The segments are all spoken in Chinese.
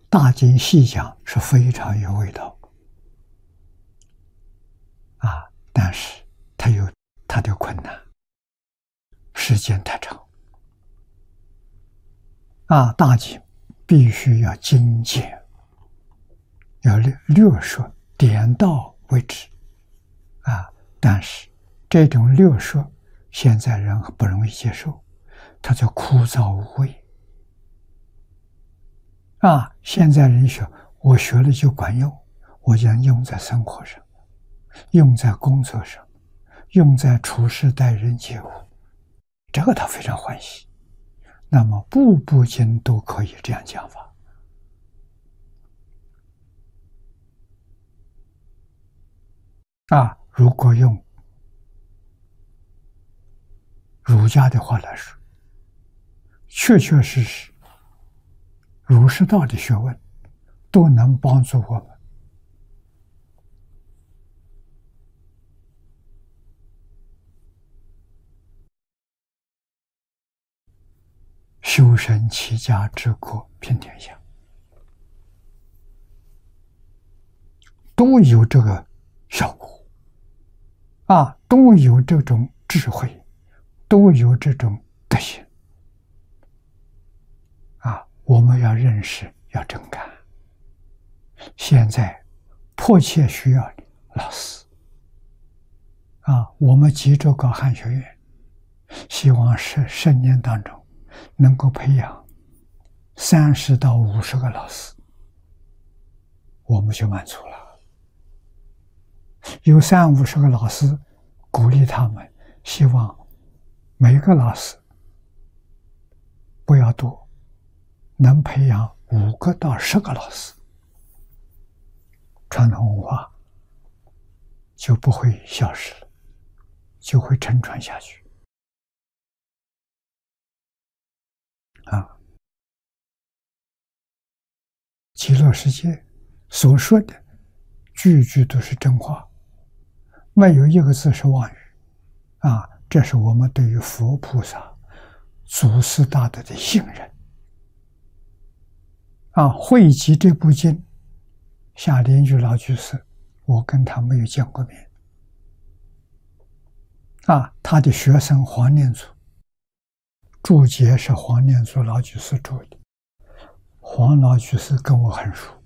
大经细讲是非常有味道但是它有它的困难，时间太长大经必须要精简，要略说，点到为止但是这种略说现在人不容易接受，它叫枯燥无味现在人学，我学了就管用，我将用在生活上，用在工作上，用在处事待人接物，这个他非常欢喜。那么部部经都可以这样讲法如果用儒家的话来说，确确实实儒释道的学问都能帮助我们修身齐家治国平天下，都有这个效果都有这种智慧，都有这种德行我们要认识，要真干。现在迫切需要老师我们急着搞汉学院，希望10年当中能够培养30到50个老师，我们就满足了。有30-50个老师，鼓励他们，希望每个老师不要多，能培养5个到10个老师，传统文化就不会消失了，就会承传下去极乐世界所说的句句都是真话，没有一个字是妄语这是我们对于佛菩萨祖师大德的信任汇集这部经，夏莲居老居士，我跟他没有见过面他的学生黄念祖注解是黄念祖老居士注的，黄老居士跟我很熟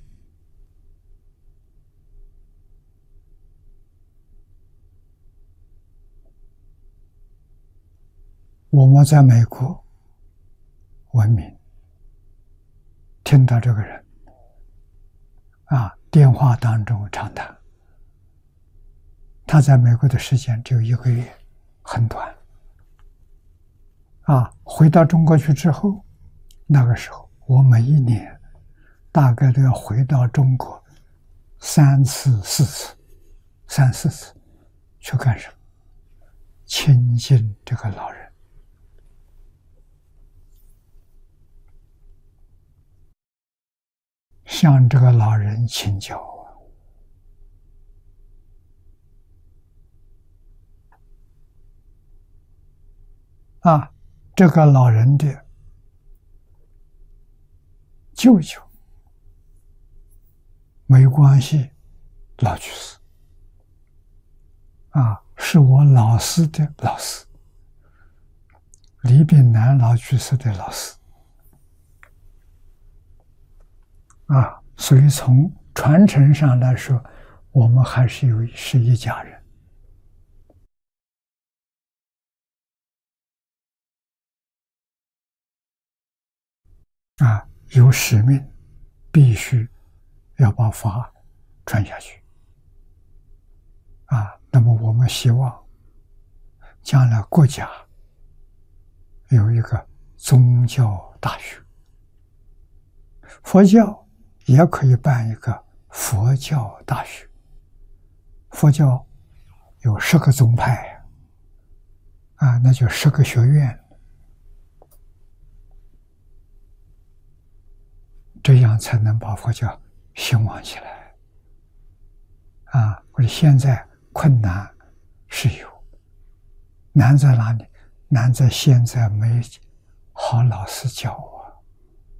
我们在美国闻名，听到这个人电话当中长谈，他在美国的时间只有1个月，很短回到中国去之后，那个时候我每一年大概都要回到中国3次4次3、4次，去干什么？亲近这个老人向这个老人请教这个老人的舅舅没关系老居士是我老师的老师，李炳南老居士的老师所以从传承上来说，我们还是一家人有使命，必须要把法传下去那么我们希望将来国家有一个宗教大学，佛教也可以办一个佛教大学，佛教有10个宗派那就10个学院，这样才能把佛教兴旺起来或者现在困难是有，难在哪里？难在现在没好老师教